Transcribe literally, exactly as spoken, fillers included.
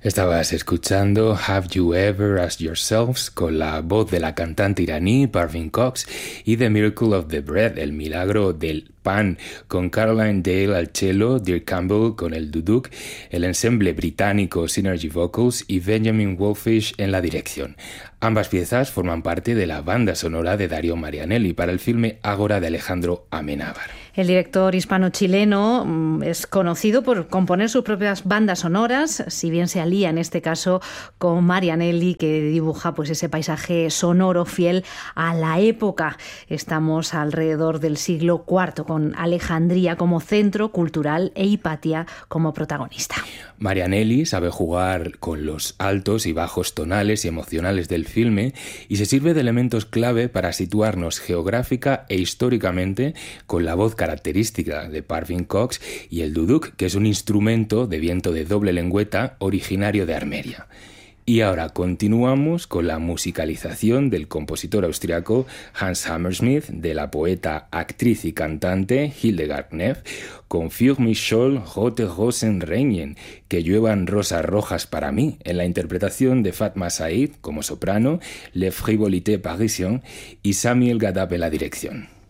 Estabas escuchando Have You Ever Asked Yourselves con la voz de la cantante iraní Parvin Cox y The Miracle of the Bread, el milagro del pan, con Caroline Dale al cello, Dirk Campbell con el duduk, el ensemble británico Synergy Vocals y Benjamin Wolfish en la dirección. Ambas piezas forman parte de la banda sonora de Dario Marianelli para el filme Ágora de Alejandro Amenábar. El director hispano-chileno es conocido por componer sus propias bandas sonoras, si bien se alía en este caso con Marianelli, que dibuja pues ese paisaje sonoro fiel a la época. Estamos alrededor del siglo cuarto, con Alejandría como centro cultural e Hipatia como protagonista. Marianelli sabe jugar con los altos y bajos tonales y emocionales del filme y se sirve de elementos clave para situarnos geográfica e históricamente con la voz característica de Parvin Cox y el duduk, que es un instrumento de viento de doble lengüeta originario de Armeria. Y ahora continuamos con la musicalización del compositor austriaco Hans Hammersmith, de la poeta, actriz y cantante Hildegard Neff, con Für mich soll rote Rosen regnen, que lluevan rosas rojas para mí, en la interpretación de Fatma Said como soprano, Le Frivolité Parisien y Samuel Gadab en la dirección.